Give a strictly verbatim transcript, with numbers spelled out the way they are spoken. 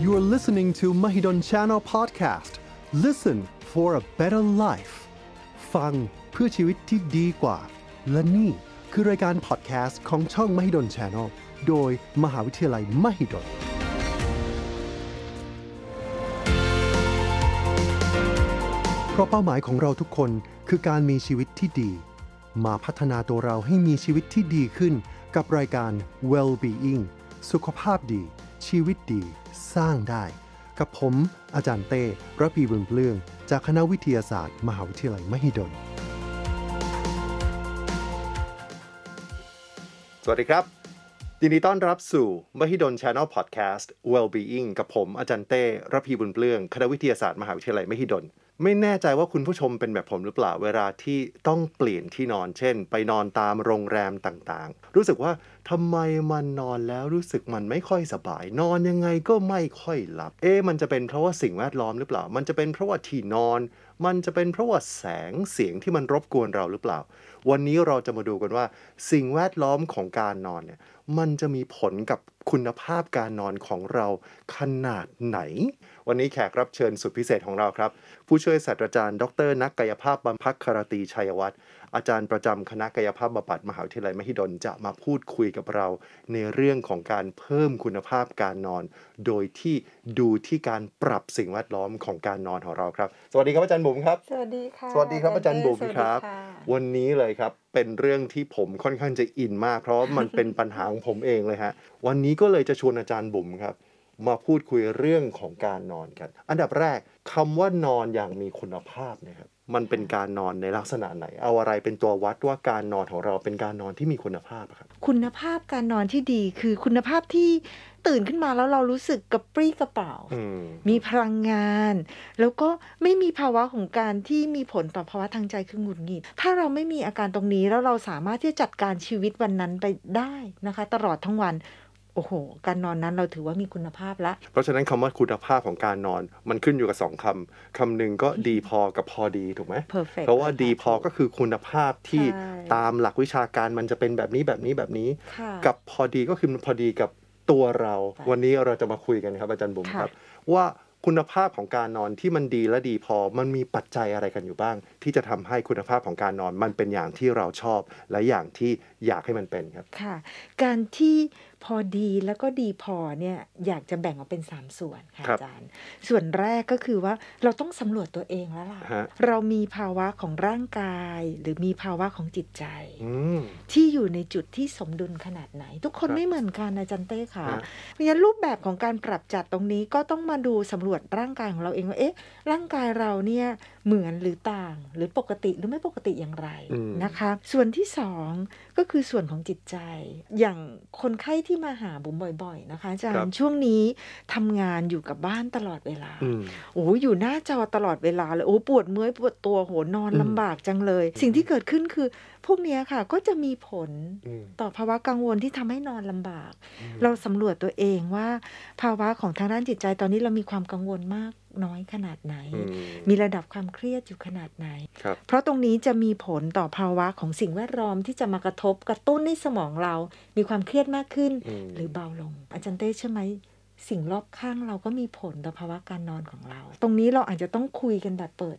You are listening to Mahidol Channel Podcast. Listen for a better life. ฟังเพื่อชีวิตที่ดีกว่าและนี่คือรายการพอดแคสต์ของช่อง Mahidol Channel โดยมหาวิทยาลัย Mahidolเพราะเป้าหมายของเราทุกคนคือการมีชีวิตที่ดีมาพัฒนาตัวเราให้มีชีวิตที่ดีขึ้นกับรายการ Well-being สุขภาพดีชีวิตดีสร้างได้กับผมอาจารย์เต้ระพีบุญเปลื้องจากคณะวิทยาศาสตร์มหาวิทยาลัยมหิดลสวัสดีครับยินดีต้อนรับสู่ Mahidol Channel Podcast Well-being กับผมอาจารย์เต้ระพีบุญเปลื้องคณะวิทยาศาสตร์มหาวิทยาลัยมหิดลไม่แน่ใจว่าคุณผู้ชมเป็นแบบผมหรือเปล่าเวลาที่ต้องเปลี่ยนที่นอนเช่นไปนอนตามโรงแรมต่างๆรู้สึกว่าทำไมมันนอนแล้วรู้สึกมันไม่ค่อยสบายนอนยังไงก็ไม่ค่อยหลับเอ๊ะมันจะเป็นเพราะว่าสิ่งแวดล้อมหรือเปล่ามันจะเป็นเพราะว่าที่นอนมันจะเป็นเพราะว่าแสงเสียงที่มันรบกวนเราหรือเปล่าวันนี้เราจะมาดูกันว่าสิ่งแวดล้อมของการนอนเนี่ยมันจะมีผลกับคุณภาพการนอนของเราขนาดไหนวันนี้แขกรับเชิญสุดพิเศษของเราครับผู้ช่วยศาสตราจารย์ดรนักกายภาพบำพักคารตีชัยวัฒน์อาจารย์ประจำคณะกายภาพบำบัดมหาวิทยาลัยมหิดลจะมาพูดคุยกับเราในเรื่องของการเพิ่มคุณภาพการนอนโดยที่ดูที่การปรับสิ่งแวดล้อมของการนอนของเราครับสวัสดีครับอาจารย์บุ๋มครับสวัสดีค่ะสวัสดีครับอาจารย์บุ๋มครับวันนี้เลยครับเป็นเรื่องที่ผมค่อนข้างจะอินมากเพราะมันเป็นปัญหาของผมเองเลยฮะวันนี้ก็เลยจะชวนอาจารย์บุ๋มครับมาพูดคุยเรื่องของการนอนกันอันดับแรกคำว่านอนอย่างมีคุณภาพนะครับมันเป็นการนอนในลักษณะไหนเอาอะไรเป็นตัววัดว่าการนอนของเราเป็นการนอนที่มีคุณภาพครับคุณภาพการนอนที่ดีคือคุณภาพที่ตื่นขึ้นมาแล้วเรารู้สึกกระปรี้กระเป๋า ม, มีพลังงานแล้วก็ไม่มีภาวะของการที่มีผลต่อภาวะทางใจคือหงุดหงิดถ้าเราไม่มีอาการตรงนี้แล้วเราสามารถที่จะจัดการชีวิตวันนั้นไปได้นะคะตลอดทั้งวันโอ้โหการนอนนั้นเราถือว่ามีคุณภาพละเพราะฉะนั้นคำว่าคุณภาพของการนอนมันขึ้นอยู่กับสองคำคำหนึ่งก็ดีพอกับพอดีถูกไหม Perfect เพราะว่าดีพอก็คือคุณภาพที่ตามหลักวิชาการมันจะเป็นแบบนี้แบบนี้แบบนี้กับพอดีก็คือพอดีกับตัวเราวันนี้เราจะมาคุยกันครับอาจารย์บุ๋มครับว่าคุณภาพของการนอนที่มันดีและดีพอมันมีปัจจัยอะไรกันอยู่บ้างที่จะทำให้คุณภาพของการนอนมันเป็นอย่างที่เราชอบและอย่างที่อยากให้มันเป็นครับค่ะการที่พอดีแล้วก็ดีพอเนี่ยอยากจะแบ่งออกเป็นสามส่วนค่ะอาจารย์ส่วนแรกก็คือว่าเราต้องสำรวจตัวเองแล้วล่ะเรามีภาวะของร่างกายหรือมีภาวะของจิตใจที่อยู่ในจุดที่สมดุลขนาดไหนทุกคนไม่เหมือนกันอาจารย์เต้ค่ะเพราะฉะนั้นรูปแบบของการปรับจัดตรงนี้ก็ต้องมาดูสำรวจร่างกายของเราเองว่าเอ๊ะร่างกายเราเนี่ยเหมือนหรือต่างหรือปกติหรือไม่ปกติอย่างไรนะคะส่วนที่สองก็คือส่วนของจิตใจอย่างคนไข้ที่มาหาบุ๋มบ่อยๆนะคะอาจารย์ช่วงนี้ทำงานอยู่กับบ้านตลอดเวลาโอ้อยู่หน้าจอตลอดเวลาเลยโอ้ปวดเมื่อยปวดตัวโหนอนลำบากจังเลยสิ่งที่เกิดขึ้นคือพวกนี้ค่ะก็จะมีผลต่อภาวะกังวลที่ทำให้นอนลำบากเราสำรวจตัวเองว่าภาวะของทางด้านจิตใจตอนนี้เรามีความกังวลมากน้อยขนาดไหนมีระดับความเครียดอยู่ขนาดไหนเพราะตรงนี้จะมีผลต่อภาวะของสิ่งแวดล้อมที่จะมากระทบกระตุ้นให้สมองเรามีความเครียดมากขึ้นหรือเบาลงอาจารย์เต้ใช่ไหมสิ่งรอบข้างเราก็มีผลต่อภาวะการนอนของเราตรงนี้เราอาจจะต้องคุยกันแบบเปิด